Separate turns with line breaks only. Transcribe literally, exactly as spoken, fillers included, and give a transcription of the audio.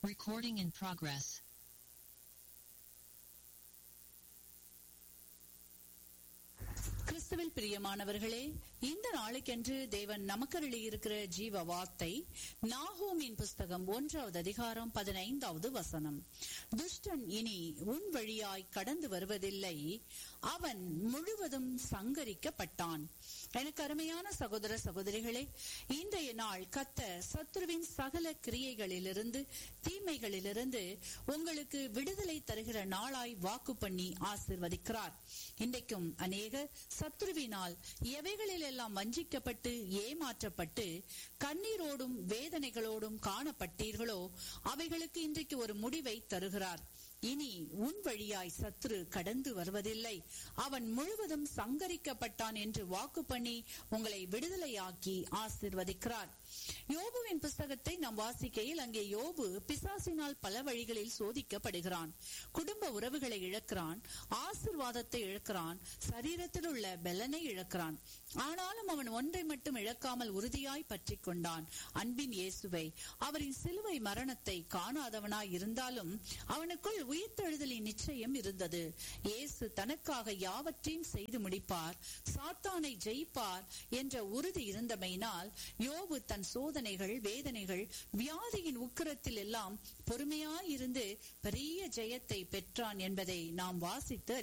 Recording in progress.
கிறிஸ்துவில் பிரியமானவர்களே, இந்த நாளுக்கென்று தேவன் நமக்கருளி இருக்கிற ஜீவ வார்த்தை நாகூமின் புஸ்தகம் ஒன்றாவது அதிகாரம் பதினைந்தாவது வசனம். துஷ்டன் இனி உன் வழியாய் கடந்து வருவதில்லை, அவன் முழுவதும் சங்கரிக்கப்பட்டான். எனக்கு அருமையான சகோதர சகோதரிகளே, இன்றைய நாள் கர்த்தர் சத்துருவின் சகல கிரியைகளிலிருந்து தீமைகளிலிருந்து உங்களுக்கு விடுதலை தருகிற நாளாய் வாக்கு பண்ணி ஆசீர்வதிக்கிறார். இன்றைக்கும் அநேக சத்துருவினால் எவைகளில் எல்லாம் வஞ்சிக்கப்பட்டு ஏமாற்றப்பட்டு கண்ணீரோடும் வேதனைகளோடும் காணப்பட்டீர்களோ அவைகளுக்கு இன்றைக்கு ஒரு முடிவை தருகிறார். இனி உன் வழியாய் சத்துரு கடந்து வருவதில்லை, அவன் முழுவதும் சங்கரிக்கப்பட்டான் என்று வாக்கு பண்ணி உங்களை விடுதலையாக்கி ஆசீர்வதிக்கிறார். யோபுவின் புஸ்தகத்தை நாம் வாசிக்கையில் அங்கே யோபு பிசாசினால் பல வழிகளில் சோதிக்கப்படுகிறான். குடும்ப உறவுகளை இழக்கிறான், ஆசீர்வாதத்தை இழக்கிறான், சரீரத்தில் உள்ள பலனை இழக்கிறான். ஆனாலும் அவன் ஒன்றை மட்டும் இழக்காமல் உறுதியாய் பற்றி கொண்டான், அன்பின் இயேசுவை. அவரின் சிலுவை மரணத்தை காணாதவனாய் இருந்தாலும் அவனுக்குள் உயிர்த்தெழுதலின் நிச்சயம் இருந்தது. இயேசு தனக்காக யாவற்றையும் செய்து முடிப்பார், சாத்தானை ஜெயிப்பார் என்ற உறுதி இருந்தமையினால் யோபு தன் சோதனைகள், வேதனைகள், வியாதியின் உக்கிரத்தில் எல்லாம் பொறுமையாயிருந்து பெரிய ஜெயத்தை பெற்றான் என்பதை நாம் வாசித்து